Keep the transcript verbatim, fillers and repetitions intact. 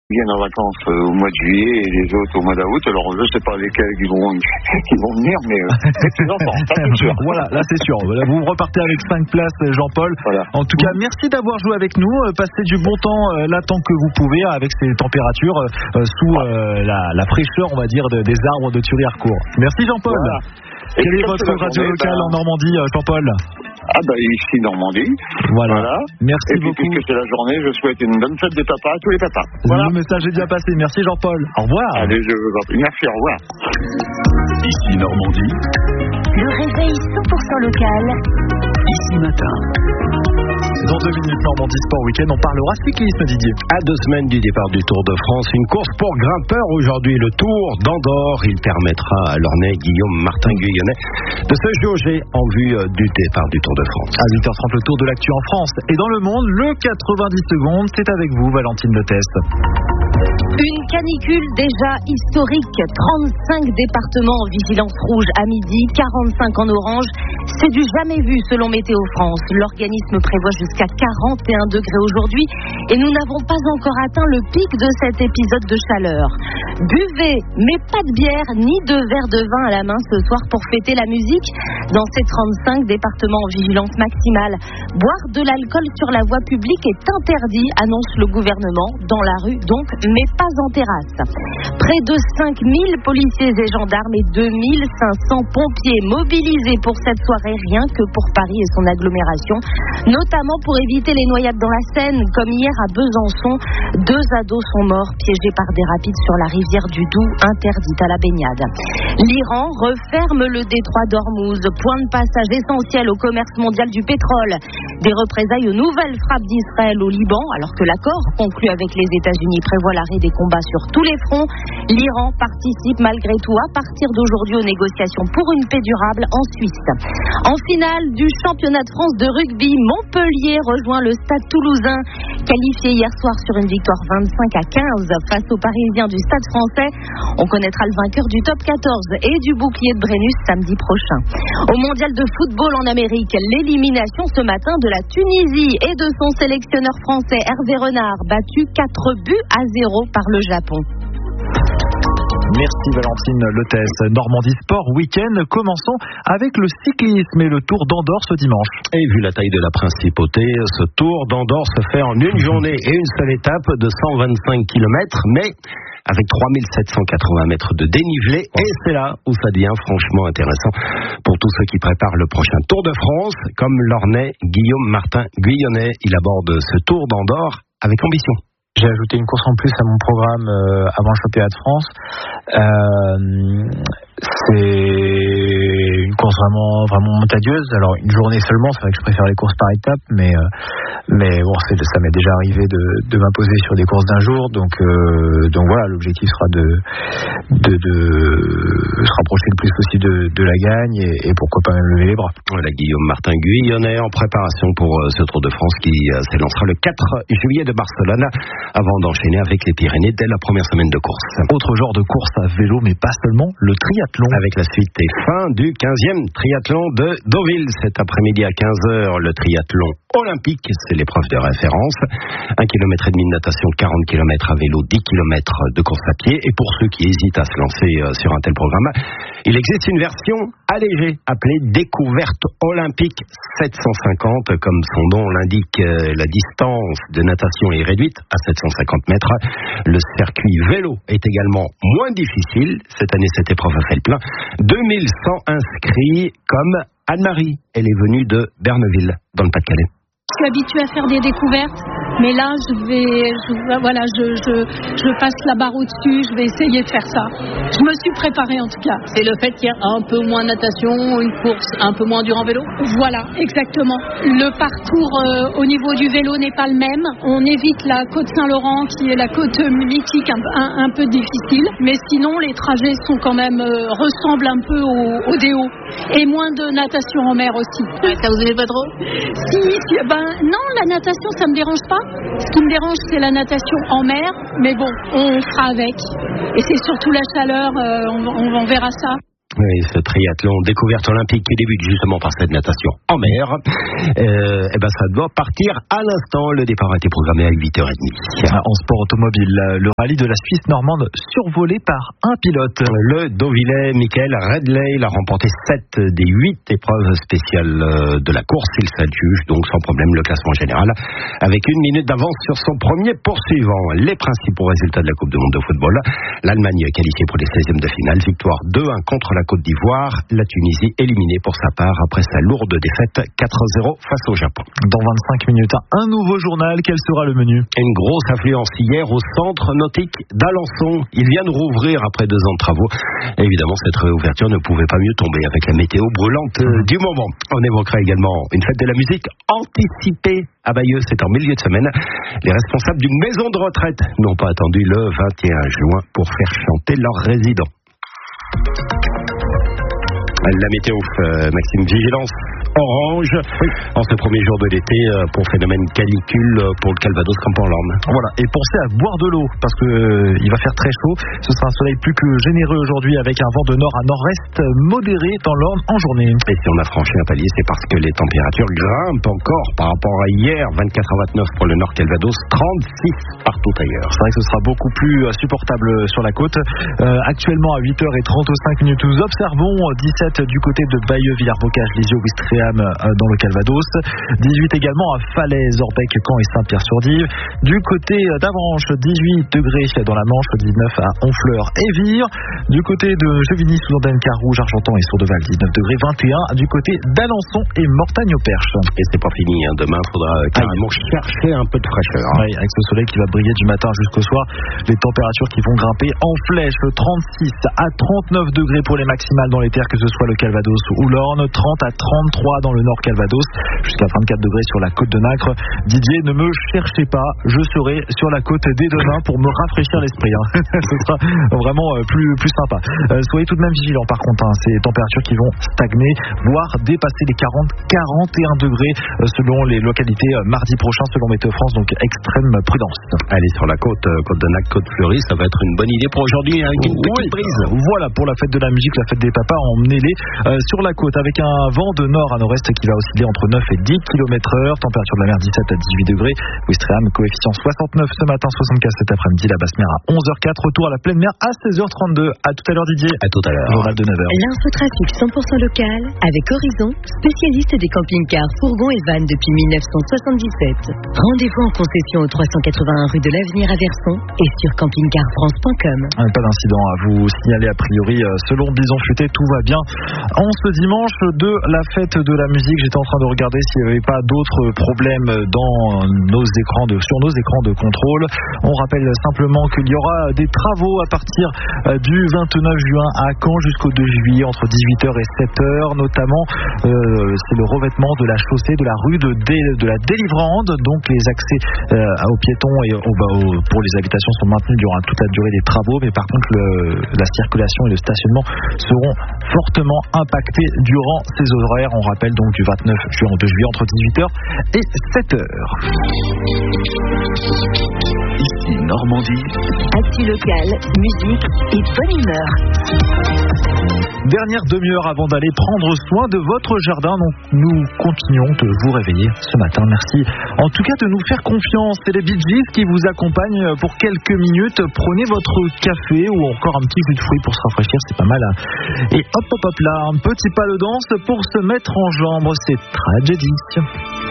viennent en vacances euh, au mois de juillet et les autres au mois d'août. Alors je sais pas lesquels qui vont, qui vont venir, mais euh, c'est les enfants, ça c'est sûr. Voilà, là c'est sûr. Vous repartez avec cinq places, Jean-Paul. Voilà. En tout cas, merci d'avoir joué avec nous. Passez du bon temps euh, là tant que vous pouvez, avec ces températures euh, sous euh, la, la fraîcheur, on va dire, de, des arbres de Thury-Harcourt. Merci Jean-Paul. Voilà. Quelle est votre radio journée, locale bah... en Normandie, Jean-Paul? Ah bah ici Normandie. Voilà. voilà. Merci et puis, beaucoup. Puisque c'est la journée, je souhaite une bonne fête des papas à tous les papas. Voilà. Le message est bien passé. Merci Jean-Paul. Au revoir. Allez, je vous en prie. Merci, au revoir. Ici Normandie. Le réveil cent pour cent local. Ici matin. Dans deux minutes, Normandie Sport Week-end, on parlera cyclisme, Didier. À deux semaines du départ du Tour de France, une course pour grimpeurs aujourd'hui, le Tour d'Andorre. Il permettra à l'Ornais Guillaume Martin Guyonnet de se jauger en vue du départ du Tour de France. À huit heures trente, le Tour de l'actu en France et dans le monde, le quatre-vingt-dix secondes, c'est avec vous, Valentine Letes. Une canicule déjà historique, trente-cinq départements en vigilance rouge à midi, quarante-cinq en orange. C'est du jamais vu selon Météo France. L'organisme prévoit jusqu'à quarante et un degrés aujourd'hui et nous n'avons pas encore atteint le pic de cet épisode de chaleur. Buvez, mais pas de bière ni de verre de vin à la main ce soir pour fêter la musique. Dans ces trente-cinq départements en vigilance maximale, boire de l'alcool sur la voie publique est interdit, annonce le gouvernement, dans la rue donc, mais pas en terrasse. Près de cinq mille policiers et gendarmes et deux mille cinq cents pompiers mobilisés pour cette soirée, rien que pour Paris et son agglomération, notamment pour éviter les noyades dans la Seine, comme hier à Besançon. Deux ados sont morts piégés par des rapides sur la rivière du Doubs, interdite à la baignade. L'Iran referme le détroit d'Ormuz, point de passage essentiel au commerce mondial du pétrole. Des représailles aux nouvelles frappes d'Israël au Liban, alors que l'accord conclu avec les États-Unis prévoit l'arrêt des combats sur tous les fronts. L'Iran participe malgré tout à partir d'aujourd'hui aux négociations pour une paix durable en Suisse. En finale du championnat de France de rugby, Montpellier rejoint le Stade Toulousain, qualifié hier soir sur une victoire vingt-cinq à quinze face aux Parisiens du Stade Français. On connaîtra le vainqueur du top quatorze et du bouclier de Brennus samedi prochain. Au mondial de football en Amérique, l'élimination ce matin de la Tunisie et de son sélectionneur français Hervé Renard, battu quatre buts à zéro par le Japon. Merci Valentine Letes. Normandie Sport Week-end, commençons avec le cyclisme et le Tour d'Andorre ce dimanche. Et vu la taille de la principauté, ce Tour d'Andorre se fait en une journée et une seule étape de cent vingt-cinq kilomètres, mais avec trois mille sept cent quatre-vingts mètres de dénivelé. Et c'est là où ça devient franchement intéressant pour tous ceux qui préparent le prochain Tour de France, comme l'Ornais Guillaume Martin Guyonnet. Il aborde ce Tour d'Andorre avec ambition. J'ai ajouté une course en plus à mon programme euh, avant le championnat de France. Euh, c'est une course vraiment vraiment montagneuse. Alors une journée seulement, c'est vrai que je préfère les courses par étapes, mais euh, mais bon, c'est, ça m'est déjà arrivé de, de m'imposer sur des courses d'un jour. Donc euh, donc voilà, l'objectif sera de de, de se rapprocher le plus possible de, de la gagne et, et pourquoi pas même lever les bras. Voilà, Guillaume Martin Guyonnet en préparation pour euh, ce Tour de France qui euh, s'élancera le quatre juillet de Barcelone, avant d'enchaîner avec les Pyrénées dès la première semaine de course. Autre genre de course à vélo, mais pas seulement, le triathlon. Avec la suite et fin du quinzième triathlon de Deauville. Cet après-midi à quinze heures, le triathlon olympique, c'est l'épreuve de référence. un kilomètre et demi de natation, quarante kilomètres à vélo, dix kilomètres de course à pied. Et pour ceux qui hésitent à se lancer sur un tel programme, il existe une version allégée appelée Découverte olympique sept cent cinquante. Comme son nom l'indique, la distance de natation est réduite à sept cent cinquante mètres. Le circuit vélo est également moins difficile. Cette année, cette épreuve a fait le plein. deux mille cent inscrits, comme Anne-Marie. Elle est venue de Berneville, dans le Pas-de-Calais. Je suis habituée à faire des découvertes, mais là, je vais, je, voilà, je, je, je passe la barre au-dessus, je vais essayer de faire ça. Je me suis préparée en tout cas. C'est le fait qu'il y a un peu moins de natation, une course un peu moins dure en vélo ? Voilà, exactement. Le parcours euh, au niveau du vélo n'est pas le même. On évite la côte Saint-Laurent, qui est la côte mythique, un, un, un peu difficile, mais sinon, les trajets sont quand même, euh, ressemblent un peu au, au déo. Et moins de natation en mer aussi. Ouais, ça vous aimez pas trop ? Si, si, ben non, la natation ça me dérange pas. Ce qui me dérange c'est la natation en mer, mais bon, on fera avec. Et c'est surtout la chaleur, euh, on, on, on verra ça. Oui, ce triathlon découverte olympique qui débute justement par cette natation en mer, euh, et ben ça doit partir à l'instant. Le départ a été programmé à huit heures trente. En sport automobile, le rallye de la Suisse normande survolé par un pilote. Le Deauvillais Michael Redley, il a remporté sept des huit épreuves spéciales de la course. Il s'adjuge donc sans problème le classement général avec une minute d'avance sur son premier poursuivant. Les principaux résultats de la Coupe du Monde de football: l'Allemagne qualifiée pour les seizièmes de finale, victoire deux un contre la Côte d'Ivoire. La Tunisie éliminée pour sa part après sa lourde défaite quatre zéro face au Japon. Dans vingt-cinq minutes, un nouveau journal. Quel sera le menu? Une grosse affluence hier au centre nautique d'Alençon. Il vient de rouvrir après deux ans de travaux. Évidemment, cette réouverture ne pouvait pas mieux tomber avec la météo brûlante du moment. On évoquera également une fête de la musique anticipée à Bayeux. C'est en milieu de semaine. Les responsables d'une maison de retraite n'ont pas attendu le vingt et un juin pour faire chanter leurs résidents. La météo, euh, Maxime, vigilance orange en ce premier jour de l'été pour phénomène canicule pour le Calvados comme pour l'Orne. Voilà, et pensez à boire de l'eau parce que euh, il va faire très chaud. Ce sera un soleil plus que généreux aujourd'hui avec un vent de nord à nord-est modéré dans l'Orne en journée. Et si on a franchi un palier, c'est parce que les températures grimpent encore par rapport à hier. vingt-quatre à vingt-neuf pour le nord Calvados, trente-six partout ailleurs. C'est vrai que ce sera beaucoup plus supportable sur la côte. Euh, actuellement à huit heures trente-cinq minutes, nous observons dix-sept du côté de Bayeux, Villars-Bocage, Lisieux, Ouistreham dans le Calvados, dix-huit également à Falaise, Orbec, Caen et Saint-Pierre-sur-Dive. Du côté d'Avranches, dix-huit degrés dans la Manche, dix-neuf à Honfleur et Vire. Du côté de Jevigny, Sous-Andenne, Carouge, Argentan et Sourdeval, dix-neuf degrés, vingt et un du côté d'Alençon et Mortagne-au-Perche. Et c'est pas fini, hein. Demain il faudra carrément ah, chercher un peu de fraîcheur. Hein. Oui, avec ce soleil qui va briller du matin jusqu'au soir, les températures qui vont grimper en flèche, trente-six à trente-neuf degrés pour les maximales dans les terres, que ce soit le Calvados ou l'Orne, trente à trente-trois dans le nord Calvados, jusqu'à vingt-quatre degrés sur la côte de Nacre. Didier, ne me cherchez pas, je serai sur la côte dès demain pour me rafraîchir l'esprit. Hein. Ce sera vraiment plus, plus sympa. Euh, soyez tout de même vigilants par contre, hein. Ces températures qui vont stagner, voire dépasser les quarante à quarante et un degrés euh, selon les localités euh, mardi prochain selon Météo France, donc extrême prudence. Allez sur la côte, euh, côte de Nacre, côte fleurie, ça va être une bonne idée pour aujourd'hui avec une petite oui, brise. Voilà pour la fête de la musique, la fête des papas, emmenez-les euh, sur la côte avec un vent de nord à nord-est qui va osciller entre neuf et dix kilomètres heure, température de la mer dix-sept à dix-huit degrés, Ouistreham coefficient soixante-neuf ce matin, soixante-quinze cet après-midi, la basse mer à onze heures quatre, retour à la pleine mer à seize heures trente-deux. À tout à l'heure Didier. À tout à l'heure. Journal de neuf heures. L'infotrafic cent pour cent local avec Horizon, spécialiste des camping-cars, fourgons et vannes depuis mille neuf cent soixante-dix-sept. Rendez-vous en concession au trois cent quatre-vingt-un rue de l'Avenir à Verson et sur camping car france point com. Pas d'incident à vous signaler a priori. Selon Bison Futé, tout va bien. En ce dimanche de la fête de la musique, j'étais en train de regarder s'il n'y avait pas d'autres problèmes dans nos écrans de, sur nos écrans de contrôle. On rappelle simplement qu'il y aura des travaux à partir du vingt-neuf juin à Caen jusqu'au deux juillet entre dix-huit heures et sept heures. Notamment, euh, c'est le revêtement de la chaussée de la rue de, Dé, de la Délivrande. Donc les accès euh, aux piétons et au, bah, au, pour les habitations sont maintenus durant toute la durée des travaux. Mais par contre, le, la circulation et le stationnement seront fortement impactés durant ces horaires. On rappelle donc du vingt-neuf juin au deux juillet entre dix-huit heures et sept heures. Ici Normandie. Actu locale, musique et bonne humeur. Dernière demi-heure avant d'aller prendre soin de votre jardin. Donc nous continuons de vous réveiller ce matin. Merci en tout cas de nous faire confiance. C'est les Bee Gees qui vous accompagnent pour quelques minutes. Prenez votre café ou encore un petit jus de fruits pour se rafraîchir, c'est pas mal. Hein. Et hop hop hop là, un petit pas de danse pour se mettre en jambe. C'est Tragedy.